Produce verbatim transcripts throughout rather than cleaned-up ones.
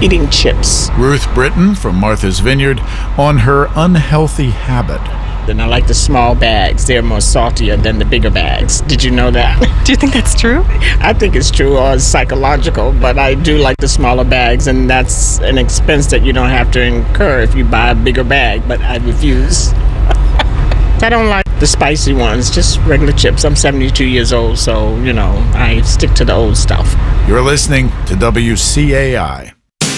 eating chips. Ruth Britton from Martha's Vineyard on her unhealthy habit. Then I like the small bags. They're more saltier than the bigger bags. Did you know that? Do you think that's true? I think it's true or it's psychological, but I do like the smaller bags, and that's an expense that you don't have to incur if you buy a bigger bag, but I refuse. I don't like the spicy ones, just regular chips. I'm seventy-two years old, so, you know, I stick to the old stuff. You're listening to W C A I.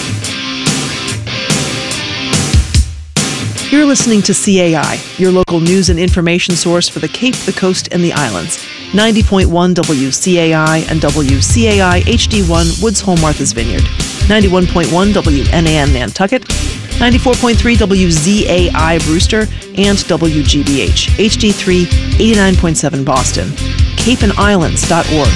You're listening to C A I, your local news and information source for the Cape, the Coast, and the Islands. ninety point one W C A I and W C A I H D one Woods Hole, Martha's Vineyard. ninety-one point one W N A N Nantucket. ninety-four point three W Z A I Brewster. And W G B H H D three eighty-nine point seven Boston. cape and islands dot org.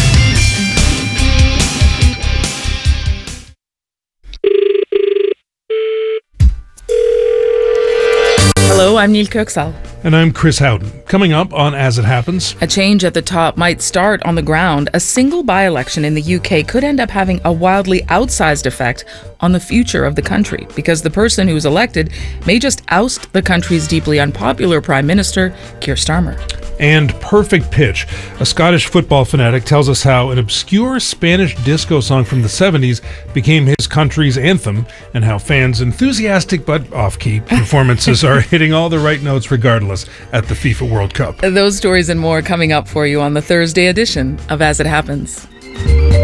Hello, I'm Neil Kirksall. And I'm Chris Howden. Coming up on As It Happens. A change at the top might start on the ground. A single by-election in the U K could end up having a wildly outsized effect on the future of the country, because the person who's elected may just oust the country's deeply unpopular Prime Minister, Keir Starmer. And Perfect Pitch. A Scottish football fanatic tells us how an obscure Spanish disco song from the seventies became his country's anthem, and how fans' enthusiastic but off-key performances are hitting all the right notes regardless at the FIFA World Cup. Those stories and more coming up for you on the Thursday edition of As It Happens.